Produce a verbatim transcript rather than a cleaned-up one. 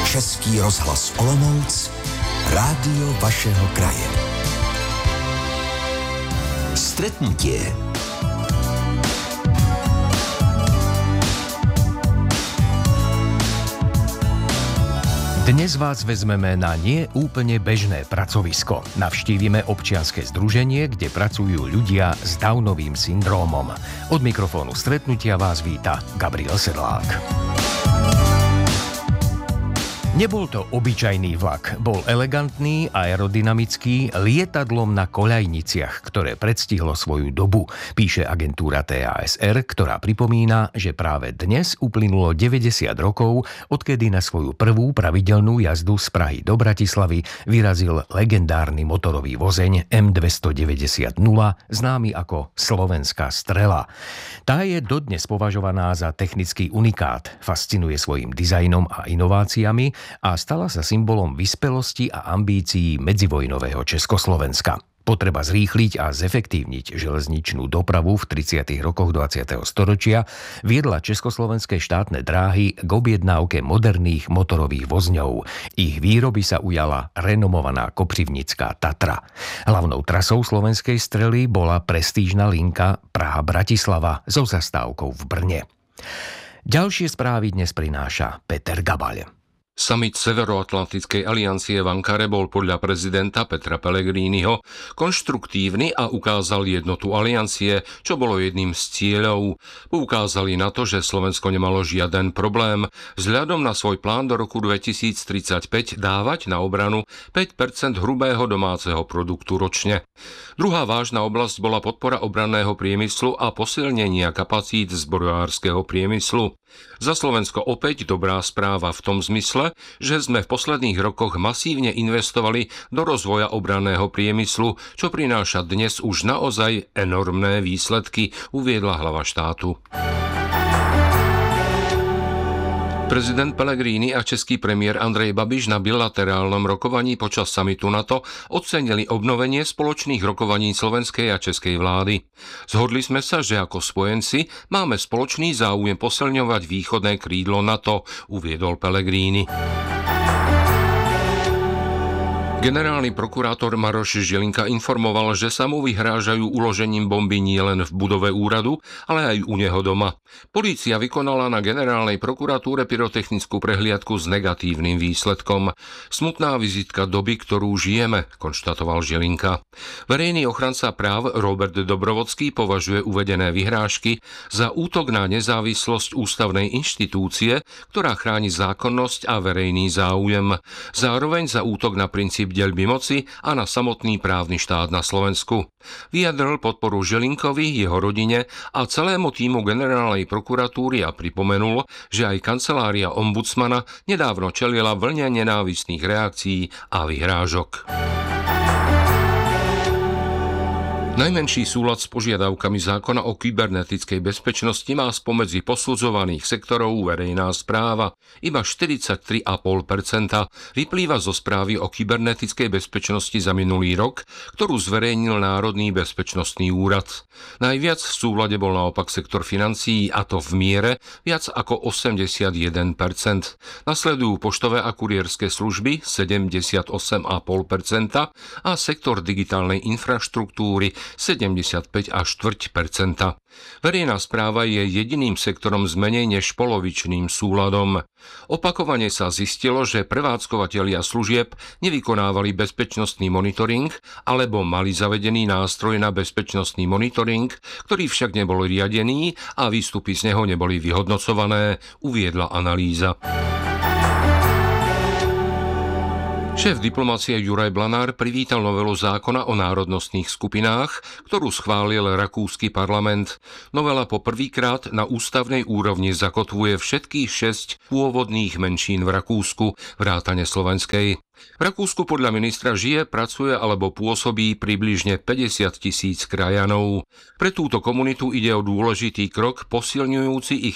Český rozhlas Olomouc, rádio vašeho kraje. Stretnutie. Dnes vás vezmeme na nie úplne bežné pracovisko. Navštívime občianske združenie, kde pracujú ľudia s Downovým syndrómom. Od mikrofónu Stretnutia vás víta Gabriel Sedlák. Nebol to obyčajný vlak, bol elegantný, aerodynamický, lietadlom na koľajniciach, ktoré predstihlo svoju dobu, píše agentúra té á es er, ktorá pripomína, že práve dnes uplynulo deväťdesiat rokov, odkedy na svoju prvú pravidelnú jazdu z Prahy do Bratislavy vyrazil legendárny motorový vozeň em dvestodeväťdesiat nula, známy ako Slovenská strela. Tá je dodnes považovaná za technický unikát, fascinuje svojim dizajnom a inováciami a stala sa symbolom vyspelosti a ambícií medzivojnového Československa. Potreba zrýchliť a zefektívniť železničnú dopravu v tridsiatych rokoch dvadsiateho storočia viedla československé štátne dráhy k objednávke moderných motorových vozňov. Ich výroby sa ujala renomovaná kopřivnická Tatra. Hlavnou trasou slovenskej strely bola prestížna linka Praha-Bratislava so zastávkou v Brne. Ďalšie správy dnes prináša Peter Gabaľ. Summit Severoatlantickej aliancie v Ankare bol podľa prezidenta Petra Pellegriniho konštruktívny a ukázal jednotu aliancie, čo bolo jedným z cieľov. Poukázali na to, že Slovensko nemalo žiaden problém vzhľadom na svoj plán do roku dvetisíctridsaťpäť dávať na obranu päť percent hrubého domáceho produktu ročne. Druhá vážna oblasť bola podpora obranného priemyslu a posilnenia kapacít zbrojárskeho priemyslu. Za Slovensko opäť dobrá správa v tom zmysle, že sme v posledných rokoch masívne investovali do rozvoja obranného priemyslu, čo prináša dnes už naozaj enormné výsledky, uviedla hlava štátu. Prezident Pellegrini a český premiér Andrej Babiš na bilaterálnom rokovaní počas samitu NATO ocenili obnovenie spoločných rokovaní slovenskej a českej vlády. Zhodli sme sa, že ako spojenci máme spoločný záujem posilňovať východné krídlo NATO, uviedol Pellegrini. Generálny prokurátor Maroš Žilinka informoval, že sa mu vyhrážajú uložením bomby nielen v budove úradu, ale aj u neho doma. Polícia vykonala na generálnej prokuratúre pyrotechnickú prehliadku s negatívnym výsledkom. Smutná vizitka doby, ktorú žijeme, konštatoval Žilinka. Verejný ochranca práv Robert Dobrovodský považuje uvedené vyhrážky za útok na nezávislosť ústavnej inštitúcie, ktorá chráni zákonnosť a verejný záujem. Zároveň za útok na princíp deľby moci a na samotný právny štát na Slovensku. Vyjadril podporu Žilinkovi, jeho rodine a celému tímu generálnej prokuratúry a pripomenul, že aj kancelária ombudsmana nedávno čelila vlne nenávistných reakcií a vyhrážok. Najmenší súlad s požiadavkami zákona o kybernetickej bezpečnosti má spomedzi posudzovaných sektorov verejná správa. Iba štyridsaťtri celá päť percenta vyplýva zo správy o kybernetickej bezpečnosti za minulý rok, ktorú zverejnil Národný bezpečnostný úrad. Najviac v súlade bol naopak sektor financií, a to v miere viac ako osemdesiatjeden percent. Nasledujú poštové a kurierské služby sedemdesiatosem celá päť percenta a sektor digitálnej infraštruktúry sedemdesiatpäť celá štyri percenta. Verejná správa je jediným sektorom s menej než polovičným súladom. Opakovane sa zistilo, že prevádzkovatelia služieb nevykonávali bezpečnostný monitoring alebo mali zavedený nástroj na bezpečnostný monitoring, ktorý však nebol riadený a výstupy z neho neboli vyhodnocované, uviedla analýza. Šéf diplomacie Juraj Blanár privítal novelu zákona o národnostných skupinách, ktorú schválil rakúsky parlament. Novela po prvýkrát na ústavnej úrovni zakotvuje všetkých šesť pôvodných menšín v Rakúsku, vrátane slovenskej. V Rakúsku podľa ministra žije, pracuje alebo pôsobí približne päťdesiat tisíc krajanov. Pre túto komunitu ide o dôležitý krok posilňujúci ich